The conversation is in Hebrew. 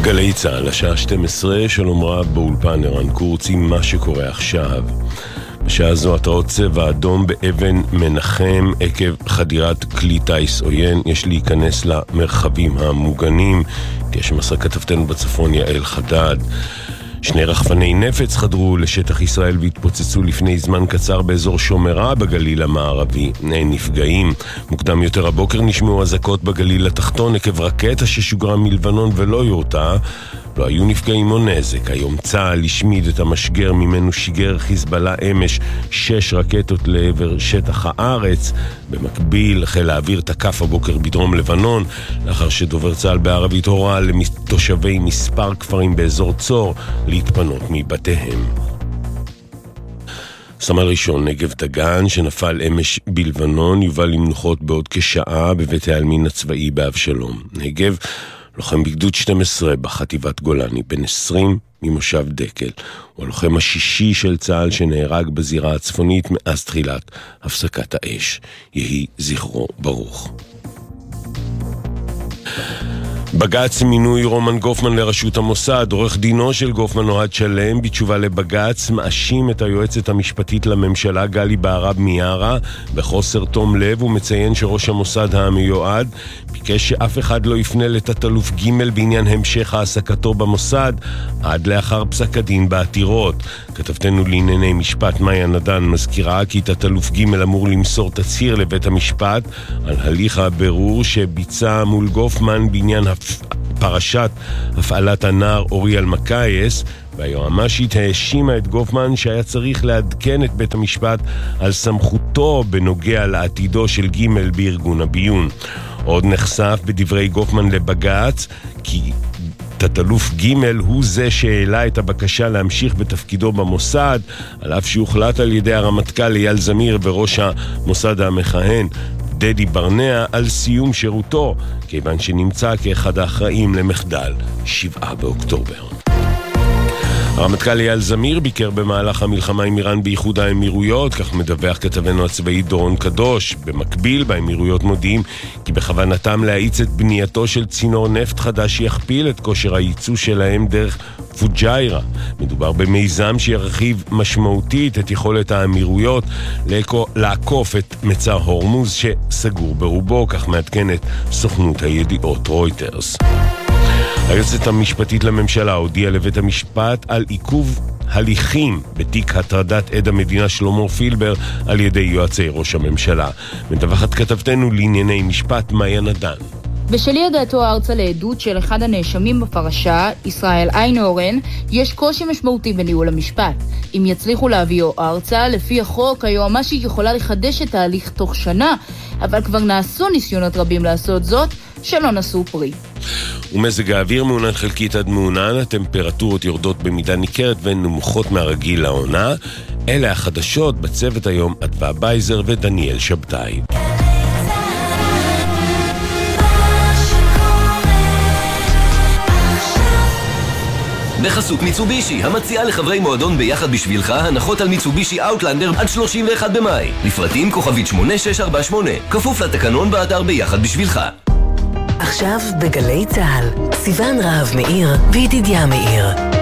גלי צהל, השעה 12, שלום רב באולפן ערן קורץ עם מה שקורה עכשיו. בשעה זו התראות צבע אדום באבן מנחם עקב חדירת כלי טייס עוין. יש להיכנס למרחבים המוגנים. יש מסע כתבתנו בצפון יעל חדד. 2 רחפני נפץ חדרו לשטח ישראל והתפוצצו לפני זמן קצר באזור שומרה בגליל המערבי. אין נפגעים. מוקדם יותר הבוקר נשמעו אזעקות בגליל התחתון עקב רקטה ששוגרה מלבנון ולא יורתה. לא היו נפגעים או נזק. היום צה"ל השמיד את המשגר ממנו שיגר חיזבאללה אמש 6 רקטות לעבר שטח הארץ. במקביל חיל האוויר תקף הבוקר בדרום לבנון לאחר שדובר צה"ל בערבית הורה לתושבי מספר כפרים באזור צור להתפנות מבתיהם. סמל ראשון נגב דגן שנפל אמש בלבנון יובא למנוחות בעוד כשעה בבית העלמין הצבאי באבשלום. נגב לוחם בגדוד 12 בחטיבת גולני, בן 20 ממושב דקל. הוא הלוחם השישי של צה"ל שנהרג בזירה הצפונית מאז תחילת הפסקת האש. יהי זכרו ברוך. בג"ץ מינוי רומן גופמן לראשות המוסד. עורך דינו של גופמן אוהד שלם בתשובה לבג"ץ מאשים את היועצת המשפטית לממשלה גלי בהרב מיארה בחוסר תום לב. הוא מציין שראש המוסד המיועד ביקש שאף אחד לא יפנה לתת-אלוף ג' בעניין המשך העסקתו במוסד עד לאחר פסק הדין בעתירות. כתבתנו לענייני משפט מאיה נדן מזכירה כי תת-אלוף ג' אמור למסור תצהיר לבית המשפט על הליך הבירור שביצע מול גופמן בעניין פרשת הפעלת הנער אורי אלמקייס, והיועמ"שית האשימה את גופמן שהיה צריך לעדכן את בית המשפט על סמכותו בנוגע לעתידו של ג' בארגון הביון. עוד נחשף בדברי גופמן לבג"ץ כי תת-אלוף ג' הוא זה שהעלה את הבקשה להמשיך בתפקידו במוסד, על אף שהוחלט על ידי הרמטכ"ל אייל זמיר וראש המוסד המכהן דדי ברנע על סיום שירותו, כיוון שנמצא כאחד האחראים למחדל 7 באוקטובר. הרמטכ"ל אייל זמיר ביקר במהלך המלחמה עם איראן באיחוד האמירויות, כך מדווח כתבנו הצבאי דורון קדוש. במקביל באמירויות מודיעים כי בכוונתם להאיץ את בנייתו של צינור נפט חדש שיכפיל את כושר הייצוא שלהם דרך פוג'יירה. מדובר במיזם שירחיב משמעותית את יכולת האמירויות לעקוף את מצר הורמוז שסגור ברובו, כך מעדכנת סוכנות הידיעות רויטרס. היועצת המשפטית לממשלה הודיעה לבית המשפט על עיכוב הליכים בתיק הטרדת עד המדינה שלמה פילבר על ידי יועצי ראש הממשלה. מדווחת כתבתנו לענייני משפט מאיה נדן. בשל הגעתו ארצה לעדות של אחד הנאשמים בפרשה, ישראל איינהורן, יש קושי משמעותי בניהול המשפט. אם יצליחו להביאו ארצה, לפי החוק, היועמ"שית יכולה לחדש את ההליך תוך שנה, אבל כבר נעשו ניסיונות רבים לעשות זאת, שלא נשאו פרי. ומזג האוויר מעונן חלקית עד מעונן, הטמפרטורות יורדות במידה ניכרת והן נמוכות מהרגיל לעונה. אלה החדשות בצוות היום אדווה בייזר ודניאל שבתאי. בחסות מיצובישי, המציעה לחברי מועדון ביחד בשבילך הנחות על מיצובישי אאוטלנדר עד 31 במאי. לפרטים כוכבית 8648, כפוף לתקנון באתר ביחד בשבילך. עכשיו בגלי צהל, סיוון רהב מאיר וידידיה מאיר.